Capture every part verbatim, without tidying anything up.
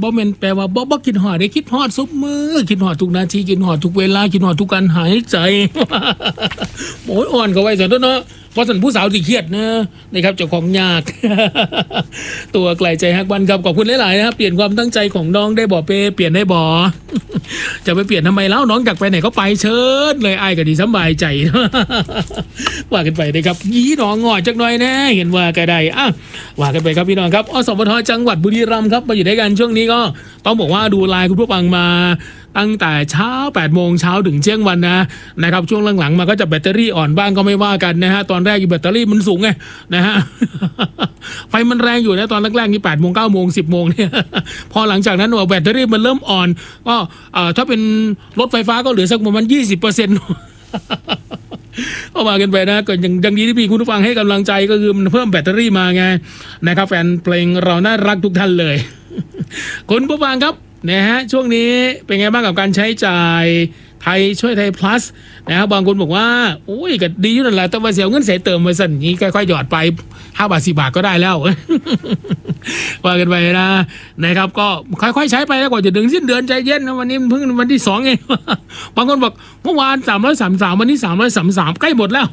บ่แม่นแปลว่าบ่บ่คิดฮอดได้คิดฮอดซุมื้อคิดฮอดทุกนาทีคิดฮอดทุกเวลาคิดฮอดทุกการหายใจโอ้ยอ่อนเข้าไว้ซะเนาะเพราะสันผู้สาวที่เครียดนะนะครับเจ้าของยาก ตัวไกลใจฮักบันครับขอบคุณหลายๆนะครับเปลี่ยนความตั้งใจของน้องได้บ่เปเปลี่ยนได้บ่ จะไปเปลี่ยนทำไมแล้วน้องอยากไปไหนก็ไปเชิญเลยไอ้ก็ดีสบายใจ ว่ากันไปนะครับยี่น้องงอจักหน่อยแน่เห็นว่าก็ได้อ่ะว่ากันไปครับพี่น้องครับอสมทจังหวัดบุรีรัมย์ครับมาอยู่ด้วยกันช่วงนี้ก็ต้องบอกว่าดูไลน์คุณผู้ฟังมาตั้งแต่เช้าแปดโมงเช้าถึงเที่ยงวันนะนะครับช่วงหลังๆมาก็จะแบตเตอรี่อ่อนบ้างก็ไม่ว่ากันนะฮะตอนแรกแบตเตอรี่มันสูงไงนะฮะ ไฟมันแรงอยู่นะตอนแรกๆนี่แปดโมงเก้าโมงสิบโมงเนี่ย พอหลังจากนั้นแบตเตอรี่มันเริ่มอ่อนก็ถ้าเป็นรถไฟฟ้าก็เหลือสักประมาณยี่สิบเปอร์เซ็นต์ ก็มากันไปนะก็ยังยังดีที่พี่คุณผู้ฟังให้กำลังใจก็คือมันเพิ่มแบตเตอรี่มาไงนะครับแฟนเพลงเราน่ารักทุกท่านเลย คุณผู้ฟังครับนะฮะช่วงนี้เป็นไงบ้างกับการใช้จ่ายไทยช่วยไทย plus นะครับบางคนบอกว่าโอ้ยก็ดีอยู่นั่นแหละแต่ว่าเสียเงินเสียเติมไปสั่นนี้ค่อยๆหยอดไปห้าบาทสิบบาทก็ได้แล้ว ว่ากันไปนะนะครับก็ค่อยๆใช้ไปแล้วกว่าจะถึงสิ้นเดือนใจเย็นนะวันนี้เพิ่งวันที่สองเอง บางคนบอกเมื่อวานสามร้อยสามสามวันนี้สามร้อยสามสามใกล้หมดแล้ว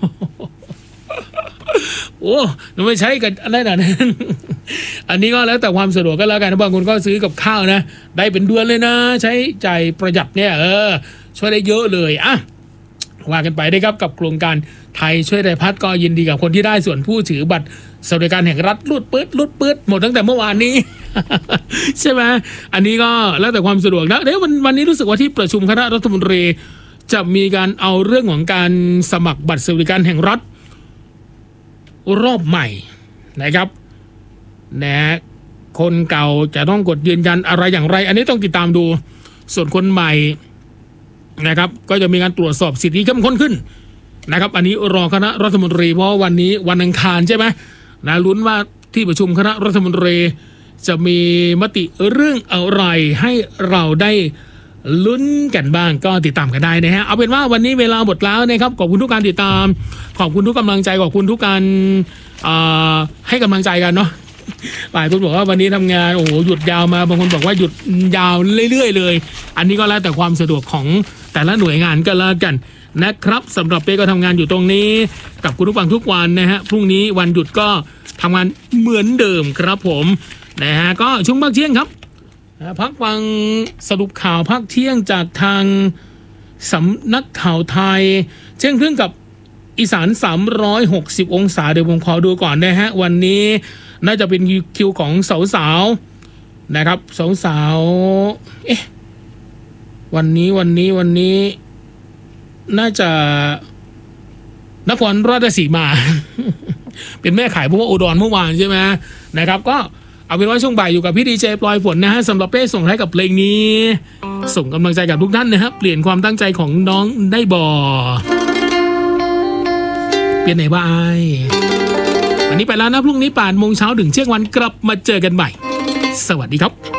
โอ้ไม่ใช้กันอะไรนะอันนี้ก็แล้วแต่ความสะดวกก็แล้วกันบางคนก็ซื้อกับข้าวนะได้เป็นเดือนเลยนะใช้จ่ายประหยัดเนี่ยเออช่วยได้เยอะเลยอ่ะว่ากันไปได้ครับกับโครงการไทยช่วยไทยพัฒน์ก็ยินดีกับคนที่ได้ส่วนผู้ถือบัตรสวัสดิการแห่งรัฐลุดปื๊ดลุดปื๊ดหมดตั้งแต่เมื่อวานนี้ ใช่ไหมอันนี้ก็แล้วแต่ความสะดวกนะเดี๋ยววันวันนี้รู้สึกว่าที่ประชุมคณะรัฐมนตรีจะมีการเอาเรื่องของการสมัครบัตรสวัสดิการแห่งรัฐรอบใหม่นะครับนะคนเก่าจะต้องกดยืนยันอะไรอย่างไรอันนี้ต้องติดตามดูส่วนคนใหม่นะครับก็จะมีการตรวจสอบสิทธิเข้มข้นขึ้นนะครับอันนี้รอคณะรัฐมนตรีเพราะวันนี้วันอังคารใช่ไหมนะลุ้นว่าที่ประชุมคณะรัฐมนตรีจะมีมติเรื่องอะไรให้เราได้ลุ้นกันบ้างก็ติดตามกันได้นะฮะเอาเป็นว่าวันนี้เวลาหมดแล้วนะครับขอบคุณทุกการติดตามขอบคุณทุกกำลังใจขอบคุณทุกการให้กำลังใจกันเนาะหลายคนบอกว่าวันนี้ทำงานโอ้โหหยุดยาวมาบางคนบอกว่าหยุดยาวเรื่อยๆเลยอันนี้ก็แล้วแต่ความสะดวกของแต่ละหน่วยงานก็แล้วกันนะครับสำหรับเป้ก็ทำงานอยู่ตรงนี้กับคุณผู้ฟังทุกวันนะฮะพรุ่งนี้วันหยุดก็ทำงานเหมือนเดิมครับผมนะฮะก็ช่วงพักเที่ยงครับพักฟังสรุปข่าวพักเที่ยงจากทางสำนักข่าวไทยเช่นเครื่องกับอีสานสามร้อยหกสิบองศาเดี๋ยวผมขอดูก่อนนะฮะวันนี้น่าจะเป็นคิวของสาวๆนะครับสาวๆเอ๊ะวันนี้วันนี้วันนี้น่าจะนครราชสีมา เป็นแม่ขายเพราะว่าอุดรเมื่อวานใช่ไหมนะครับก็เอาเป็นว่าช่วงบ่ายอยู่กับพี่ดีเจปลอยฝนนะฮะสำหรับเป้ส่งให้กับเพลงนี้ส่งกำลังใจกับทุกท่านนะครับเปลี่ยนความตั้งใจของน้องได้บ่เปลี่ยนไหนบ้างวันนี้ไปแล้วนะพรุ่งนี้แปดโมงเช้าถึงเที่ยงวันกลับมาเจอกันใหม่สวัสดีครับ